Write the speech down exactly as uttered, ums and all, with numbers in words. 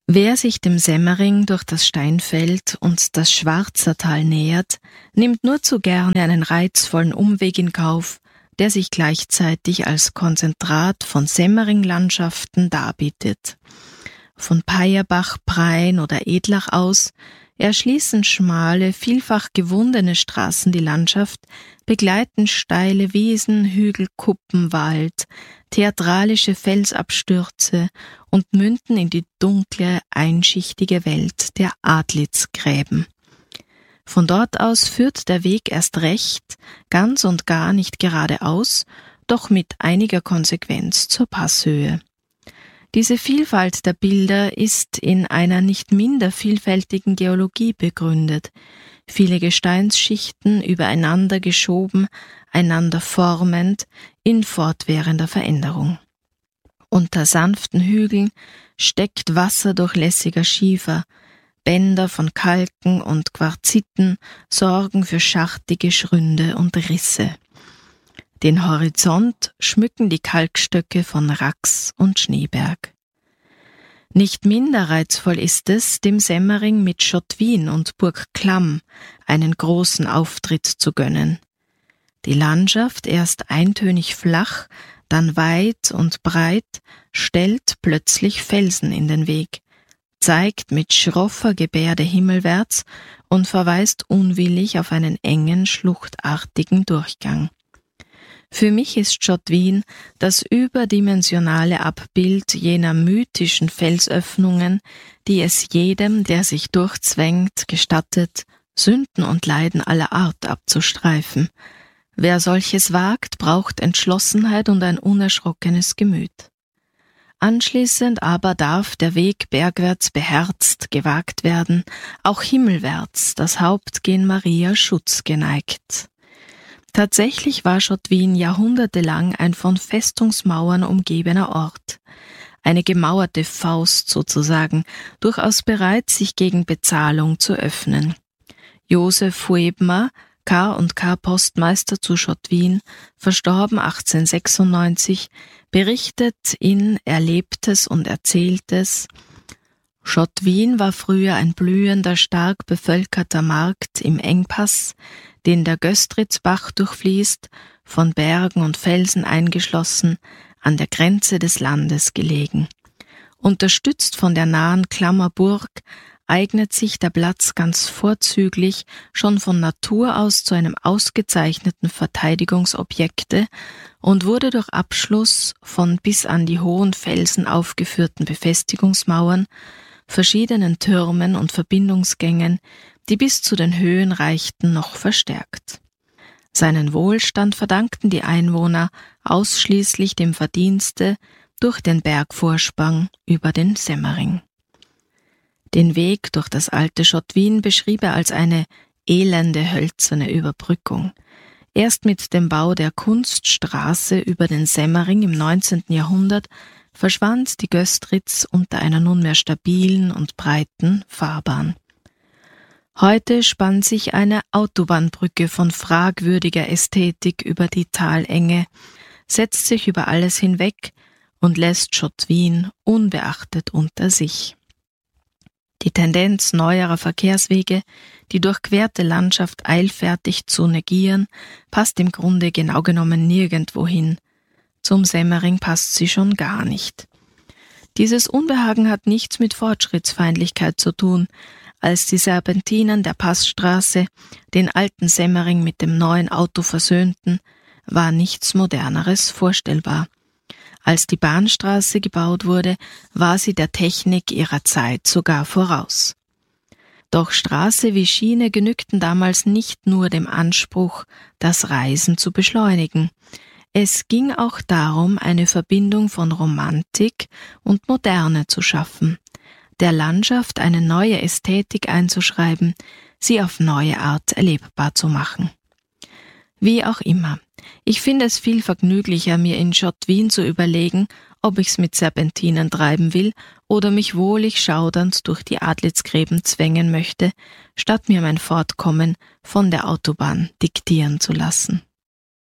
Wer sich dem Semmering durch das Steinfeld und das Schwarzertal nähert, nimmt nur zu gerne einen reizvollen Umweg in Kauf, der sich gleichzeitig als Konzentrat von Semmering-Landschaften darbietet. Von Payerbach, Prain oder Edlach aus erschließen schmale, vielfach gewundene Straßen die Landschaft, begleiten steile Wiesen, Hügel, Kuppen, Wald, theatralische Felsabstürze und münden in die dunkle, einschichtige Welt der Adlitzgräben. Von dort aus führt der Weg erst recht, ganz und gar nicht geradeaus, doch mit einiger Konsequenz zur Passhöhe. Diese Vielfalt der Bilder ist in einer nicht minder vielfältigen Geologie begründet. Viele Gesteinsschichten übereinander geschoben, einander formend, in fortwährender Veränderung. Unter sanften Hügeln steckt wasserdurchlässiger Schiefer, Bänder von Kalken und Quarziten sorgen für schartige Schründe und Risse. Den Horizont schmücken die Kalkstöcke von Rax und Schneeberg. Nicht minder reizvoll ist es, dem Semmering mit Schottwien und Burg Klamm einen großen Auftritt zu gönnen. Die Landschaft, erst eintönig flach, dann weit und breit, stellt plötzlich Felsen in den Weg, zeigt mit schroffer Gebärde himmelwärts und verweist unwillig auf einen engen, schluchtartigen Durchgang. Für mich ist Schottwien das überdimensionale Abbild jener mythischen Felsöffnungen, die es jedem, der sich durchzwängt, gestattet, Sünden und Leiden aller Art abzustreifen. Wer solches wagt, braucht Entschlossenheit und ein unerschrockenes Gemüt. Anschließend aber darf der Weg bergwärts beherzt gewagt werden, auch himmelwärts, das Haupt gen Maria Schutz geneigt. Tatsächlich war Schottwien jahrhundertelang ein von Festungsmauern umgebener Ort. Eine gemauerte Faust sozusagen, durchaus bereit, sich gegen Bezahlung zu öffnen. Josef Huebner, K und K Postmeister zu Schottwien, verstorben achtzehnhundertsechsundneunzig, berichtet in Erlebtes und Erzähltes: Schottwien war früher ein blühender, stark bevölkerter Markt im Engpass, den der Göstritzbach durchfließt, von Bergen und Felsen eingeschlossen, an der Grenze des Landes gelegen. Unterstützt von der nahen Klammer Burg eignet sich der Platz ganz vorzüglich schon von Natur aus zu einem ausgezeichneten Verteidigungsobjekte und wurde durch Abschluss von bis an die hohen Felsen aufgeführten Befestigungsmauern, verschiedenen Türmen und Verbindungsgängen, die bis zu den Höhen reichten, noch verstärkt. Seinen Wohlstand verdankten die Einwohner ausschließlich dem Verdienste durch den Bergvorsprung über den Semmering. Den Weg durch das alte Schottwien beschrieb er als eine elende hölzerne Überbrückung. Erst mit dem Bau der Kunststraße über den Semmering im neunzehnten Jahrhundert verschwand die Göstritz unter einer nunmehr stabilen und breiten Fahrbahn. Heute spannt sich eine Autobahnbrücke von fragwürdiger Ästhetik über die Talenge, setzt sich über alles hinweg und lässt Schottwien unbeachtet unter sich. Die Tendenz neuerer Verkehrswege, die durchquerte Landschaft eilfertig zu negieren, passt im Grunde genau genommen nirgendwo hin. Zum Semmering passt sie schon gar nicht. Dieses Unbehagen hat nichts mit Fortschrittsfeindlichkeit zu tun. Als die Serpentinen der Passstraße den alten Semmering mit dem neuen Auto versöhnten, war nichts Moderneres vorstellbar. Als die Bahnstraße gebaut wurde, war sie der Technik ihrer Zeit sogar voraus. Doch Straße wie Schiene genügten damals nicht nur dem Anspruch, das Reisen zu beschleunigen. Es ging auch darum, eine Verbindung von Romantik und Moderne zu schaffen, der Landschaft eine neue Ästhetik einzuschreiben, sie auf neue Art erlebbar zu machen. Wie auch immer, ich finde es viel vergnüglicher, mir in Schottwien zu überlegen, ob ich's mit Serpentinen treiben will oder mich wohlig schaudernd durch die Adlitzgräben zwängen möchte, statt mir mein Fortkommen von der Autobahn diktieren zu lassen.